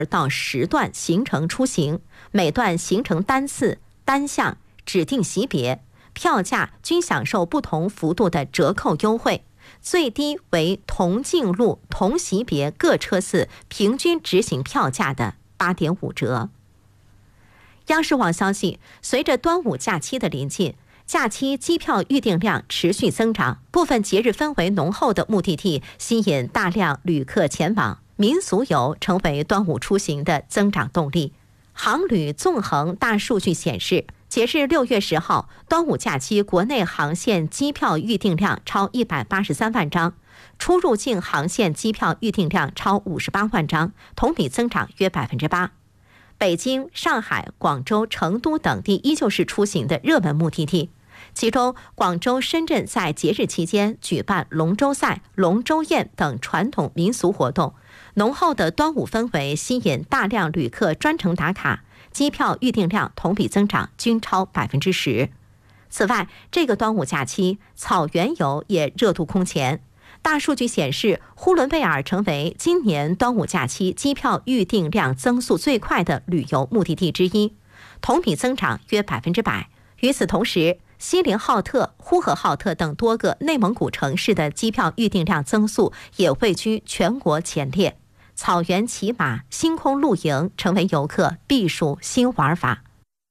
到10段形成出行，每段形成单次、单项、指定席别，票价均享受不同幅度的折扣优惠，最低为同径路同席别各车次平均执行票价的8.5折。央视网消息，随着端午假期的临近，假期机票预订量持续增长，部分节日氛围浓厚的目的地吸引大量旅客前往，民俗游成为端午出行的增长动力。航旅纵横大数据显示，截至6月10号，端午假期国内航线机票预订量超183万张，出入境航线机票预订量超58万张，同比增长约8%。北京、上海、广州、成都等地依旧是出行的热门目的地。其中，广州、深圳在节日期间举办龙舟赛、龙舟宴等传统民俗活动，浓厚的端午氛围吸引大量旅客专程打卡，机票预订量同比增长均超10%。此外，这个端午假期，草原游也热度空前。大数据显示，呼伦贝尔成为今年端午假期机票预订量增速最快的旅游目的地之一，同比增长约100%。与此同时，锡林浩特、呼和浩特等多个内蒙古城市的机票预订量增速也位居全国前列。草原骑马、星空露营成为游客避暑新玩法。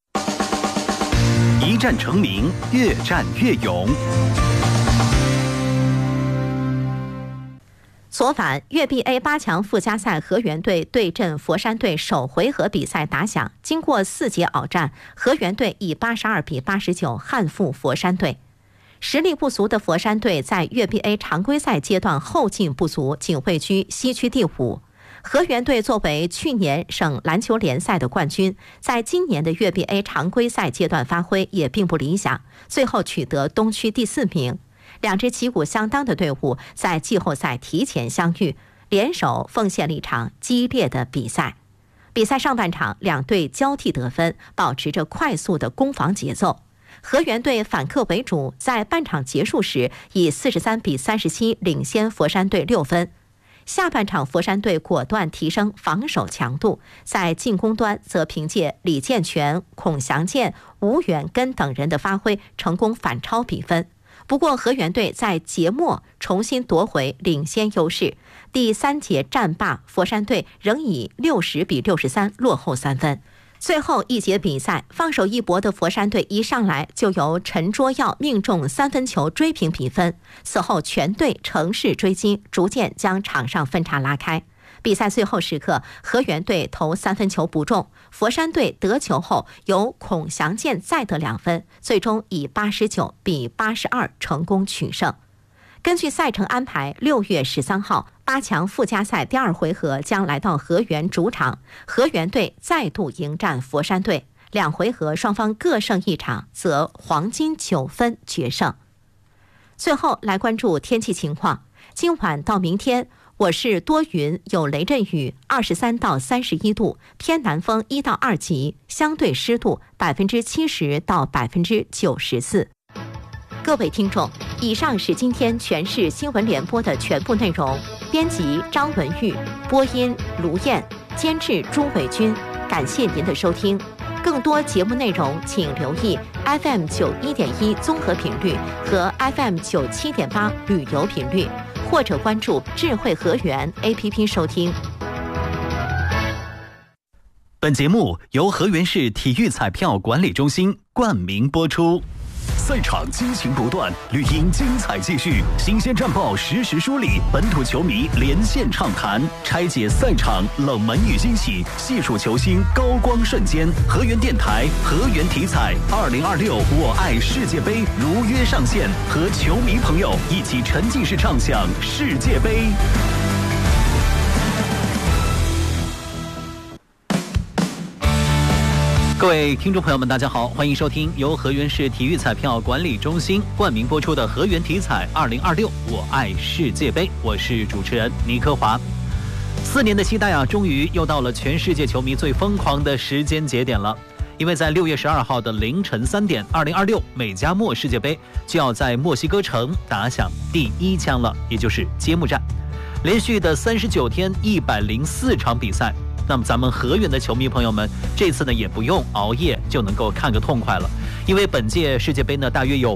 一战成名，越战越勇。 昨晚，粤 BA 8强附加赛河源队对阵佛山队首回合比赛打响，经过4节鏖战，河源队以82比89憾负佛山队。实力不俗的佛山队在粤 BA 常规赛阶段后劲不足，仅位居西区第5。河源队作为去年省篮球联赛的冠军，在今年的粤 BA 常规赛阶段发挥也并不理想，最后取得东区第4名。两支旗鼓相当的队伍在季后赛提前相遇，联手奉献了一场激烈的比赛。比赛上半场，两队交替得分，保持着快速的攻防节奏。河源队反客为主，在半场结束时以43比37领先佛山队6分。下半场，佛山队果断提升防守强度，在进攻端则凭借李建全、孔祥健、吴远根等人的发挥，成功反超比分。不过，河源队在节末重新夺回领先优势，第3节战罢，佛山队仍以60比63落后3分。最后一节比赛，放手一搏的佛山队一上来就由陈卓耀命中3分球追平比分，此后全队乘势追击，逐渐将场上分差拉开。比赛最后时刻，河源队投3分球不中，佛山队得球后由孔祥健再得2分，最终以89比82成功取胜。根据赛程安排，6月13号8强附加赛第2回合将来到河源主场，河源队再度迎战佛山队，2回合双方各胜1场，则黄金9分决胜。最后来关注天气情况，今晚到明天我市多云有雷阵雨，23到31度，偏南风1到2级，相对湿度70%到94%。各位听众，以上是今天全市新闻联播的全部内容。编辑张文玉，播音卢燕，监制朱伟军。感谢您的收听。更多节目内容，请留意 FM 91.1综合频率和 FM 97.8旅游频率，或者关注智慧河源 APP 收听。 本节目由河源市体育彩票管理中心冠名播出。赛场激情不断，绿茵精彩继续，新鲜战报实时梳理，本土球迷连线畅谈，拆解赛场冷门与惊喜，细数球星高光瞬间。河源电台、河源体彩2026我爱世界杯如约上线，和球迷朋友一起沉浸式畅享世界杯。各位听众朋友们，大家好，欢迎收听由河源市体育彩票管理中心冠名播出的河源体彩2026我爱世界杯，我是主持人倪科华。4年的期待终于又到了全世界球迷最疯狂的时间节点了。因为在6月12号的凌晨3点，2026美加墨世界杯就要在墨西哥城打响第1枪了，也就是揭幕战。连续的39天104场比赛， 那么咱们河源的球迷朋友们，这次呢也不用熬夜就能够看个痛快了，因为本届世界杯呢，大约有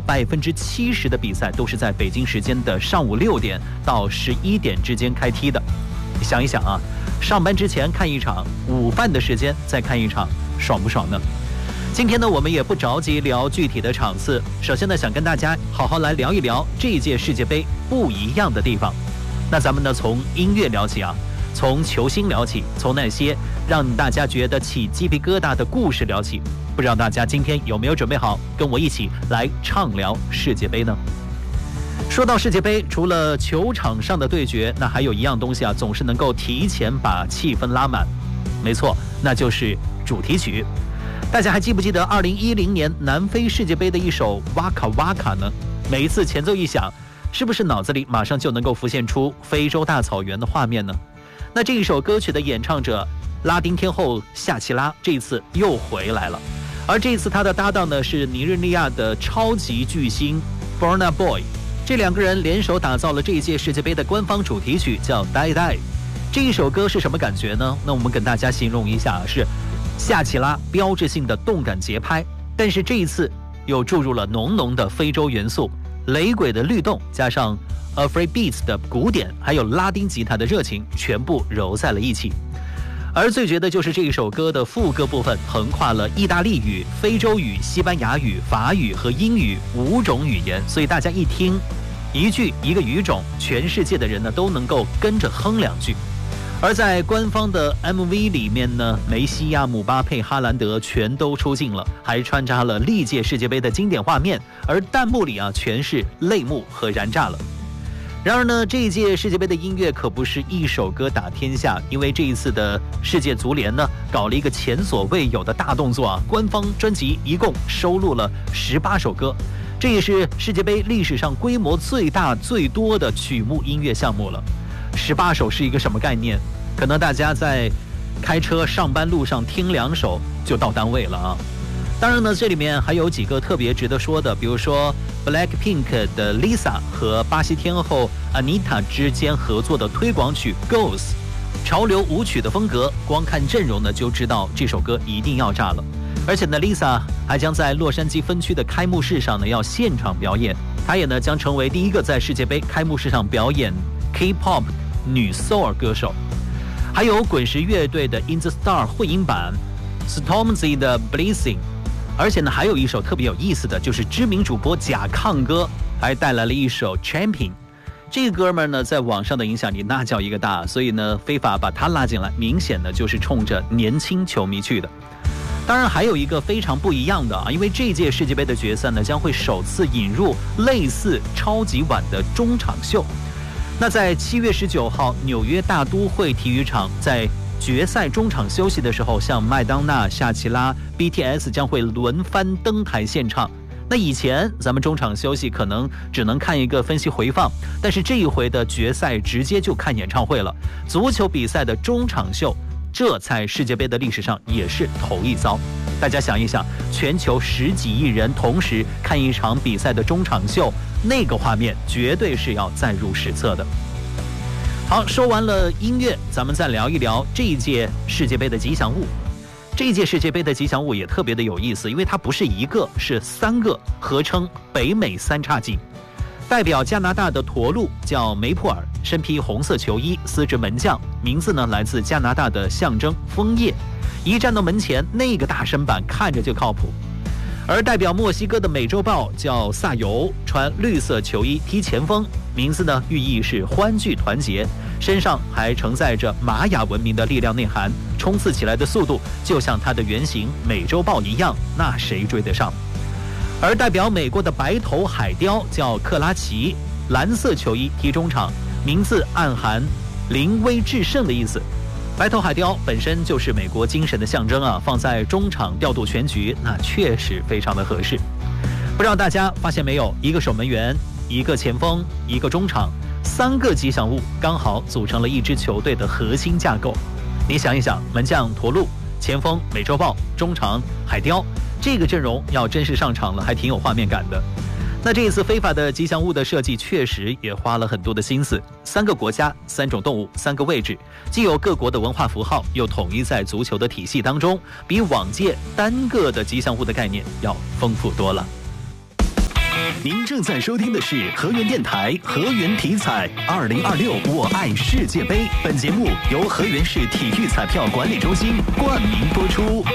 70%的比赛都是在北京时间的上午6点到11点之间开踢的。你想一想啊，上班之前看一场，午饭的时间再看一场，爽不爽呢？今天呢，我们也不着急聊具体的场次，首先呢，想跟大家好好来聊一聊这一届世界杯不一样的地方。那咱们呢，从音乐聊起啊，从球星聊起，从那些让大家觉得起鸡皮疙瘩的故事聊起。不知道大家今天有没有准备好，跟我一起来畅聊世界杯呢？说到世界杯，除了球场上的对决，那还有一样东西啊，总是能够提前把气氛拉满。没错，那就是主题曲。大家还记不记得2010年南非世界杯的一首《哇卡哇卡》呢？每一次前奏一响，是不是脑子里马上就能够浮现出非洲大草原的画面呢？那这一首歌曲的演唱者拉丁天后夏奇拉这一次又回来了，而这一次他的搭档呢是尼日利亚的超级巨星 Burna Boy， 这两个人联手打造了这一届世界杯的官方主题曲，叫 Die Die。 这一首歌是什么感觉呢？那我们跟大家形容一下，是夏奇拉标志性的动感节拍，但是这一次又注入了浓浓的非洲元素，雷鬼的律动加上 Afrobeats 的鼓点，还有拉丁吉他的热情，全部揉在了一起。而最绝的就是这一首歌的副歌部分，横跨了意大利语、非洲语、西班牙语、法语和英语5种语言，所以大家一听一句一个语种，全世界的人呢都能够跟着哼2句。而在官方的 MV 里面呢，梅西呀、姆巴佩、哈兰德全都出镜了，还穿插了历届世界杯的经典画面，而弹幕里啊全是泪目和燃炸了。然而呢，这一届世界杯的音乐可不是一首歌打天下，因为这一次的世界足联呢搞了一个前所未有的大动作啊，官方专辑一共收录了18首歌，这也是世界杯历史上规模最大最多的曲目音乐项目了。18首是一个什么概念？可能大家在开车上班路上听2首就到单位了啊。当然呢，这里面还有几个特别值得说的，比如说 Blackpink 的 Lisa 和巴西天后 Anitta 之间合作的推广曲 Goals， 潮流舞曲的风格，光看阵容呢就知道这首歌一定要炸了。而且呢 Lisa 还将在洛杉矶分区的开幕式上呢要现场表演，她也呢将成为第一个在世界杯开幕式上表演 K-pop 女 soul 歌手。还有滚石乐队的 In the Star 混音版 Stormzy 的 Blessing。而且呢，还有一首特别有意思的，就是知名主播贾抗哥还带来了一首 Champion。 这个哥们儿呢在网上的影响力那叫一个大，所以呢非法把他拉进来，明显呢就是冲着年轻球迷去的。当然还有一个非常不一样的啊，因为这届世界杯的决赛呢将会首次引入类似超级碗的中场秀。那在7月19号纽约大都会体育场，在决赛中场休息的时候，像麦当娜、夏奇拉、BTS 将会轮番登台献唱。那以前咱们中场休息可能只能看一个分析回放，但是这一回的决赛直接就看演唱会了。足球比赛的中场秀，这在世界杯的历史上也是头一遭。大家想一想，全球10几亿人同时看一场比赛的中场秀，那个画面绝对是要载入史册的。好，说完了音乐，咱们再聊一聊这一届世界杯的吉祥物。这一届世界杯的吉祥物也特别的有意思，因为它不是一个，是3个，合称北美3叉戟。代表加拿大的驼鹿叫梅普尔，身披红色球衣，司职门将，名字呢来自加拿大的象征枫叶。一站到门前，那个大身板看着就靠谱。而代表墨西哥的美洲豹叫萨尤，穿绿色球衣，踢前锋，名字呢寓意是欢聚团结，身上还承载着玛雅文明的力量内涵，冲刺起来的速度就像它的原型美洲豹一样，那谁追得上？而代表美国的白头海雕叫克拉奇，蓝色球衣，踢中场，名字暗含临危制胜的意思。白头海雕本身就是美国精神的象征啊，放在中场调度全局，那确实非常的合适。不知道大家发现没有，一个守门员，一个前锋，一个中场，3个吉祥物刚好组成了一支球队的核心架构。你想一想，门将驼鹿，前锋美洲豹，中场海雕，这个阵容要真是上场了，还挺有画面感的。 那这一次非法的吉祥物的设计确实也花了很多的心思，3个国家、3种动物、3个位置，既有各国的文化符号，又统一在足球的体系当中，比往届单个的吉祥物的概念要丰富多了。您正在收听的是河源电台河源体彩2026我爱世界杯，本节目由河源市体育彩票管理中心冠名播出。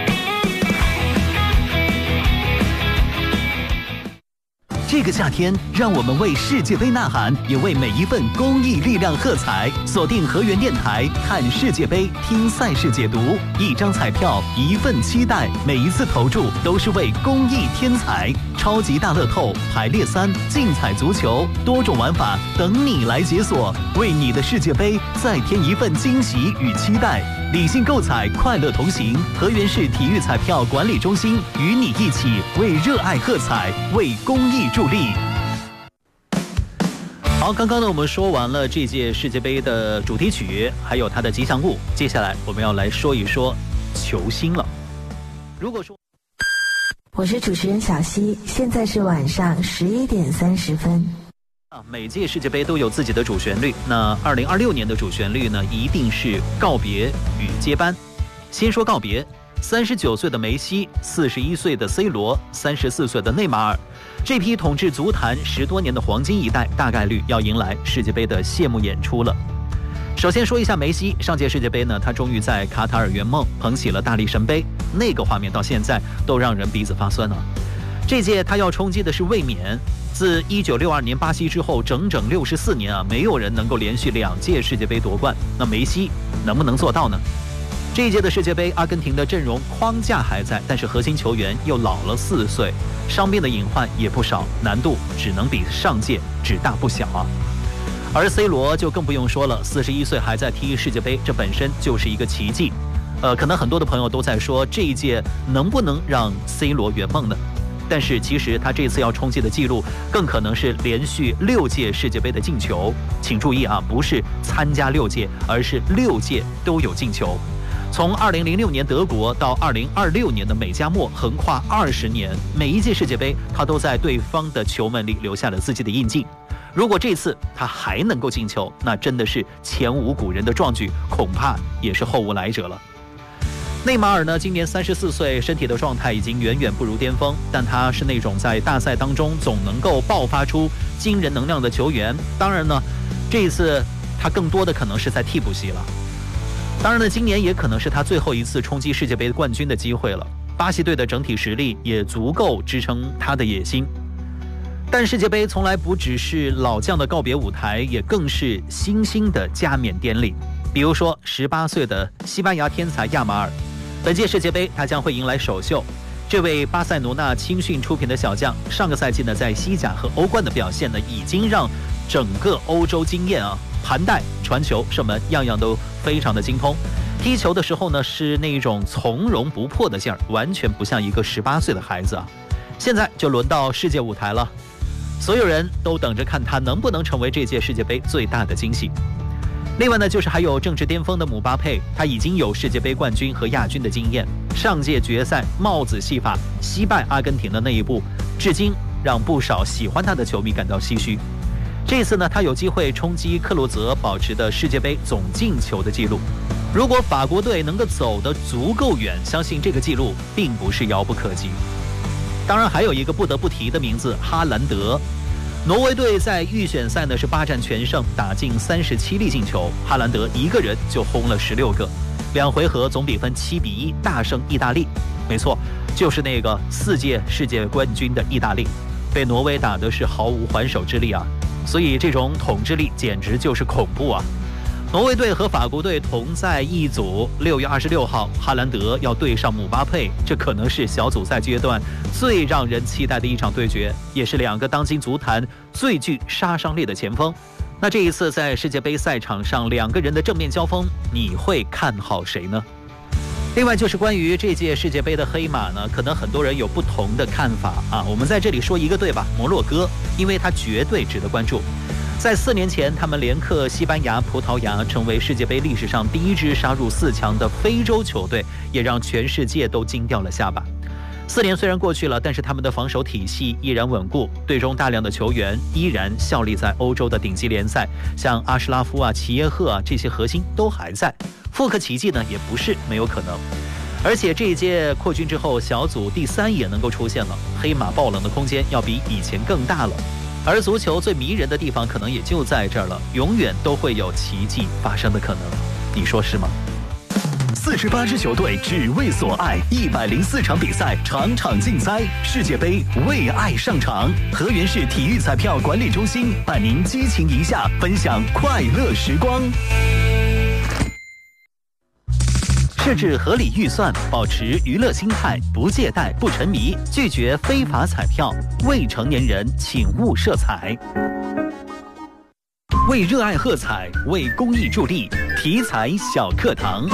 这个夏天，让我们为世界杯呐喊，也为每一份公益力量喝彩。锁定河源电台，看世界杯，听赛事解读，一张彩票，一份期待，每一次投注都是为公益添彩。超级大乐透、排列3、竞彩足球，多种玩法等你来解锁，为你的世界杯再添一份惊喜与期待。理性购彩，快乐同行。河源市体育彩票管理中心与你一起为热爱喝彩，为公益助力。好，刚刚呢我们说完了这届世界杯的主题曲，还有它的吉祥物，接下来我们要来说一说球星了。如果说我是主持人小溪，现在是晚上11点30分。 每届世界杯都有自己的主旋律，那2026年的主旋律呢，一定是告别与接班。先说告别，39岁的梅西，41岁的 C 罗，34岁的内马尔，这批统治足坛10多年的黄金一代，大概率要迎来世界杯的谢幕演出了。首先说一下梅西，上届世界杯呢，他终于在卡塔尔圆梦，捧起了大力神杯，那个画面到现在都让人鼻子发酸啊。这届他要冲击的是卫冕。自1962年巴西之后，整整64年啊，没有人能够连续2届世界杯夺冠。那梅西能不能做到呢？这一届的世界杯，阿根廷的阵容框架还在，但是核心球员又老了4岁，伤病的隐患也不少，难度只能比上届只大不小啊。而 C 罗就更不用说了，41岁还在踢世界杯，这本身就是一个奇迹。可能很多的朋友都在说，这一届能不能让 C 罗圆梦呢？但是其实他这次要冲击的记录，更可能是连续6届世界杯的进球。请注意啊，不是参加6届，而是6届都有进球。从2006年德国到2026年的美加墨，横跨20年，每一届世界杯他都在对方的球门里留下了自己的印记。如果这次他还能够进球，那真的是前无古人的壮举，恐怕也是后无来者了。内马尔呢，今年34岁，身体的状态已经远远不如巅峰，但他是那种在大赛当中总能够爆发出惊人能量的球员。当然呢，这一次他更多的可能是在替补席了。当然呢，今年也可能是他最后一次冲击世界杯冠军的机会了。巴西队的整体实力也足够支撑他的野心。但世界杯从来不只是老将的告别舞台，也更是新兴的加冕典礼。比如说18岁的西班牙天才亚马尔，本届世界杯他将会迎来首秀。这位巴塞罗那青训出品的小将，上个赛季呢在西甲和欧冠的表现呢，已经让整个欧洲惊艳啊！盘带、传球、射门，样样都非常的精通。踢球的时候呢，是那种从容不迫的劲儿，完全不像一个18岁的孩子啊。现在就轮到世界舞台了，所有人都等着看他能不能成为这届世界杯最大的惊喜。另外呢，就是还有正值巅峰的姆巴佩，他已经有世界杯冠军和亚军的经验。上届决赛帽子戏法惜败阿根廷的那一步，至今让不少喜欢他的球迷感到唏嘘。这次呢，他有机会冲击克洛泽保持的世界杯总进球的记录。如果法国队能够走得足够远，相信这个记录并不是遥不可及。当然，还有一个不得不提的名字，哈兰德。挪威队在预选赛呢是8战全胜，打进37粒进球，哈兰德一个人就轰了16个，2回合总比分7-1大胜意大利。没错，就是那个4届世界冠军的意大利，被挪威打的是毫无还手之力啊！所以这种统治力简直就是恐怖啊！挪威队和法国队同在一组，6月26号，哈兰德要对上姆巴佩，这可能是小组赛阶段最让人期待的一场对决，也是2个当今足坛最具杀伤力的前锋。那这一次在世界杯赛场上2个人的正面交锋，你会看好谁呢？另外就是关于这届世界杯的黑马呢，可能很多人有不同的看法啊。我们在这里说一个队吧，摩洛哥，因为它绝对值得关注。在4年前，他们连克西班牙、葡萄牙，成为世界杯历史上第1支杀入4强的非洲球队，也让全世界都惊掉了下巴。 4年虽然过去了，但是他们的防守体系依然稳固，队中大量的球员依然效力在欧洲的顶级联赛，像阿什拉夫啊、齐耶赫啊这些核心都还在，复刻奇迹呢也不是没有可能。而且这一届扩军之后，小组第3也能够出现了，黑马爆冷的空间要比以前更大了。而足球最迷人的地方可能也就在这儿了，永远都会有奇迹发生的可能，你说是吗 ？48支球队只为所爱，104场比赛，场场竞猜，世界杯为爱上场。河源市体育彩票管理中心伴您激情一下，分享快乐时光。设置合理预算，保持娱乐心态，不借贷，不沉迷，拒绝非法彩票。未成年人请勿涉彩。为热爱喝彩，为公益助力，体彩小课堂。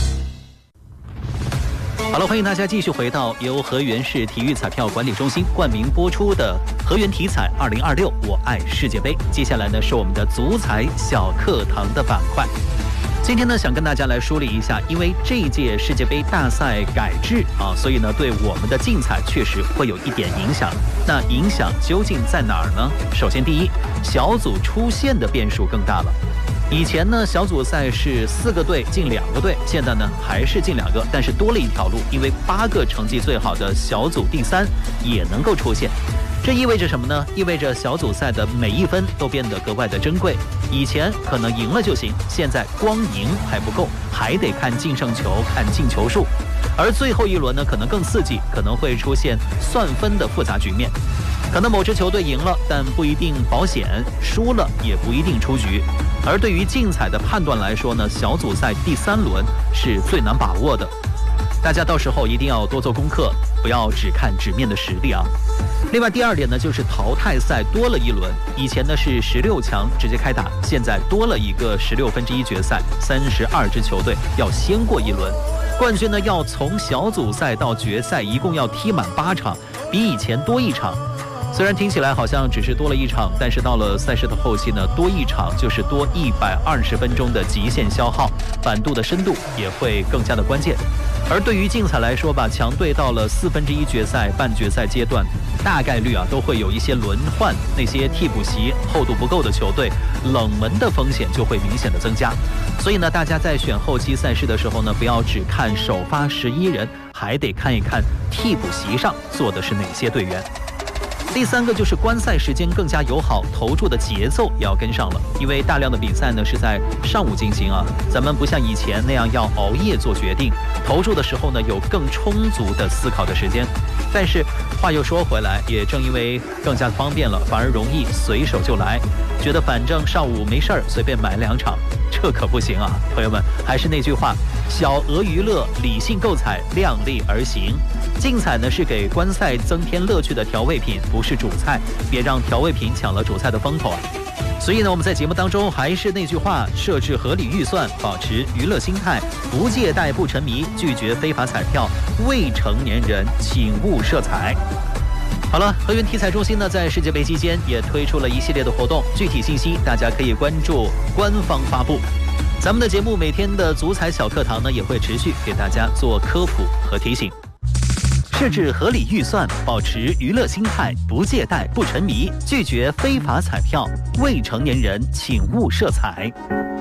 好了，欢迎大家继续回到由河源市体育彩票管理中心冠名播出的河源体彩2026我爱世界杯。接下来呢是我们的足彩小课堂的板块。今天呢，想跟大家来梳理一下，因为这一届世界杯大赛改制啊，所以呢，对我们的竞彩确实会有一点影响。那影响究竟在哪儿呢？首先，第一，小组出现的变数更大了。以前呢，小组赛是4个队进2个队，现在呢还是进2个，但是多了一条路，因为8个成绩最好的小组第3也能够出现。这意味着什么呢？意味着小组赛的每一分都变得格外的珍贵。以前可能赢了就行，现在光赢还不够，还得看净胜球，看进球数。而最后一轮呢，可能更刺激，可能会出现算分的复杂局面。可能某支球队赢了，但不一定保险；输了也不一定出局。而对于竞彩的判断来说呢，小组赛第3轮是最难把握的。大家到时候一定要多做功课，不要只看纸面的实力啊。另外第2点呢，就是淘汰赛多了一轮，以前呢是16强直接开打，现在多了一个16分之一决赛，32支球队要先过一轮，冠军呢要从小组赛到决赛一共要踢满8场，比以前多1场。虽然听起来好像只是多了1场，但是到了赛事的后期呢，多1场就是多120分钟的极限消耗，板度的深度也会更加的关键。而对于竞彩来说吧，强队到了1/4决赛、半决赛阶段，大概率都会有一些轮换，那些替补席厚度不够的球队，冷门的风险就会明显的增加。所以呢，大家在选后期赛事的时候呢，不要只看首发11人，还得看一看替补席上坐的是哪些队员。第3个就是观赛时间更加友好，投注的节奏也要跟上了，因为大量的比赛呢是在上午进行啊，咱们不像以前那样要熬夜做决定，投注的时候呢有更充足的思考的时间。但是话又说回来，也正因为更加方便了，反而容易随手就来，觉得反正上午没事儿，随便买2场，这可不行啊！朋友们，还是那句话，小额娱乐，理性购彩，量力而行。竞彩呢是给观赛增添乐趣的调味品，不是主菜，别让调味品抢了主菜的风头啊！所以呢，我们在节目当中还是那句话，设置合理预算，保持娱乐心态，不借贷，不沉迷，拒绝非法彩票，未成年人请勿涉彩。好了，河源体彩中心呢，在世界杯期间也推出了一系列的活动，具体信息大家可以关注官方发布。咱们的节目每天的足彩小课堂呢，也会持续给大家做科普和提醒。设置合理预算，保持娱乐心态，不借贷，不沉迷，拒绝非法彩票，未成年人请勿涉彩。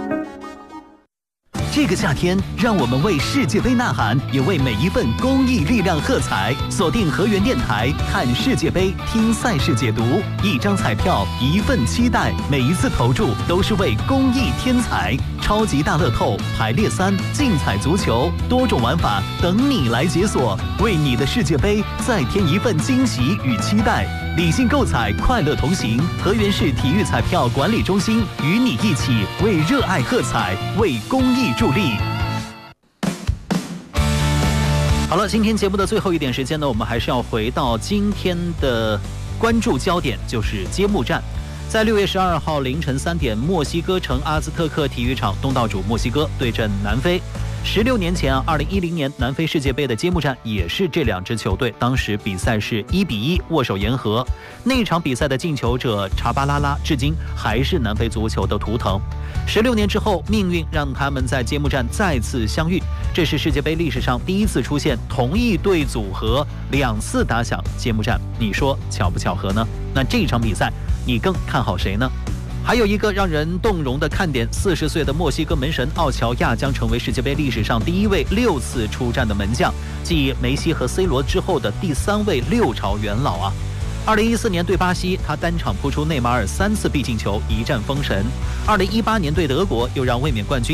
这个夏天，让我们为世界杯呐喊，也为每一份公益力量喝彩。锁定河源电台，看世界杯，听赛事解读。一张彩票，一份期待，每一次投注都是为公益添彩。超级大乐透、排列3、竞彩足球，多种玩法等你来解锁，为你的世界杯再添一份惊喜与期待。理性购彩，快乐同行。河源市体育彩票管理中心与你一起为热爱喝彩，为公益助力。好了，今天节目的最后一点时间呢，我们还是要回到今天的关注焦点，就是揭幕战。在6月12号凌晨3点，墨西哥城阿兹特克体育场，东道主墨西哥对阵南非。 16年前2010年南非世界杯的揭幕战也是这两支球队，当时比赛是1-1握手言和。那场比赛的进球者查巴拉拉至今还是南非足球的图腾。16年之后，命运让他们在揭幕战再次相遇，这是世界杯历史上第一次出现同一队组合2次打响揭幕战，你说巧不巧合呢？那这场比赛你更看好谁呢？还有一个让人动容的看点，40岁的墨西哥门神奥乔亚将成为世界杯历史上第一位6次出战的门将，继梅西和 C 罗之后的第3位6朝元老啊。2014年对巴西，他单场扑出内马尔3次必进球，一战封神。2018年对德国，又让卫冕冠军